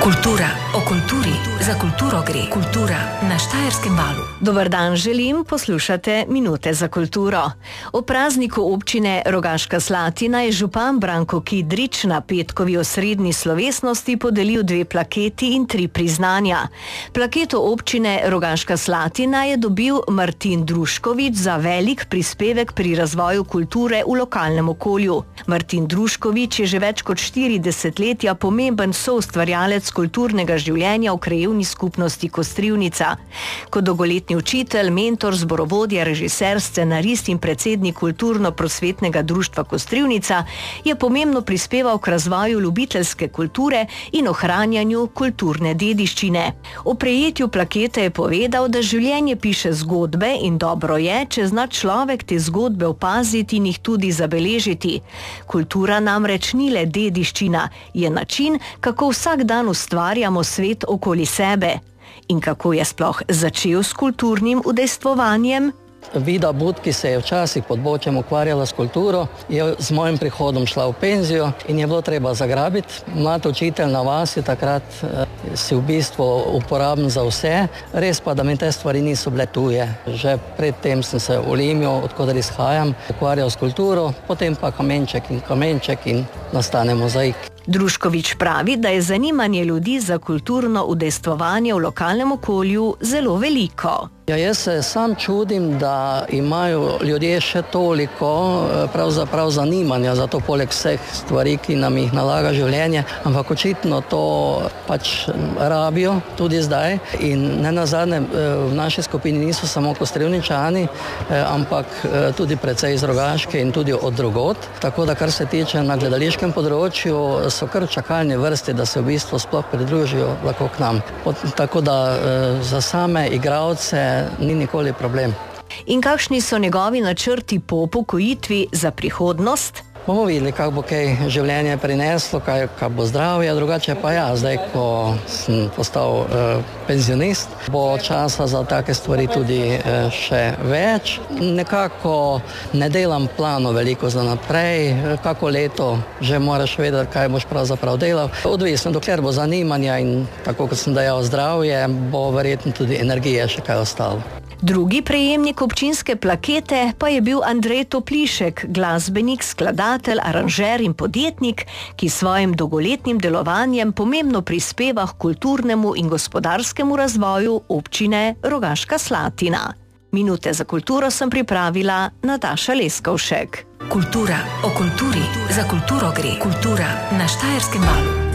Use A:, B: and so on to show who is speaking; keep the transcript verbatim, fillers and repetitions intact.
A: Kultura o kulturi, za kulturo gre. Kultura na Štajerskem valu.
B: Dobar dan želim, poslušate Minute za kulturo. O prazniku občine Rogaška Slatina je župan Branko Kidrič na petkovi osrednji slovesnosti podelil dve plaketi in tri priznanja. Plaketo občine Rogaška Slatina je dobil Martin Druškovič za velik prispevek pri razvoju kulture v lokalnem okolju. Martin Druškovič je že več kot štiri desetletja pomemben soustvarjalec kulturnega življenja v krajevni skupnosti Kostrivnica. Kot dolgoletni učitelj, mentor, zborovodja, režiser, scenarist in predsednik kulturno-prosvetnega društva Kostrivnica je pomembno prispeval k razvoju ljubiteljske kulture in ohranjanju kulturne dediščine. O prejetju plakete je povedal, da življenje piše zgodbe in dobro je, če zna človek te zgodbe opaziti in jih tudi zabeležiti. Kultura namreč ni le dediščina, je način, kako vsak dan ustvarjamo svet okoli sebe. In kako je sploh začel s kulturnim udejstvovanjem?
C: Vida But, ki se je včasih pod Bočem ukvarjala s kulturo, je z mojim prihodom šla v penzijo in je bilo treba zagrabiti. Mlad učitelj na vasi takrat si v bistvu uporaben za vse, res pa, da mi te stvari niso bile tuje. Že predtem sem se v Limju, odkudar izhajam, ukvarjal s kulturo, potem pa kamenček in kamenček in nastane mozaik.
B: Druškovič pravi, da je zanimanje ljudi za kulturno udejstvovanje v lokalnem okolju zelo veliko.
C: Ja, jaz se sam čudim, da imajo ljudje še toliko pravzaprav zanimanja za to, poleg vseh stvari, ki nam jih nalaga življenje, ampak očitno to pač rabijo tudi zdaj. In ne nazadnje v naši skupini niso samo Kostrivničani, ampak tudi precej iz Rogaške in tudi od drugod. Tako da, kar se tiče na gledališkem področju, so kar čakalne vrste, da se v bistvu sploh pridružijo lahko k nam. Tako da za same igralce ni nikoli problem.
B: In kakšni so njegovi načrti po upokojitvi za prihodnost?
C: Bomo videli, kako bo kaj življenje prineslo, kaj, kaj bo zdravje, drugače pa ja, zdaj, ko sem postal uh, penzionist, bo časa za take stvari tudi uh, še več. Nekako ne delam plano veliko za naprej, kako leto že moraš vedeti, kaj boš pravzaprav delal. Odvisno, dokler bo zanimanja in tako, kot sem dejal, zdravje, bo verjetno tudi energije še kaj ostalo.
B: Drugi prejemnik občinske plakete pa je bil Andrej Toplišek, glasbenik, skladatelj, aranžer in podjetnik, ki svojim dolgoletnim delovanjem pomembno prispeva k kulturnemu in gospodarskemu razvoju občine Rogaška Slatina. Minute za kulturo sem pripravila Nataša Leskovšek.
A: Kultura o kulturi, za kulturo gre. Kultura na Štajerskem valu.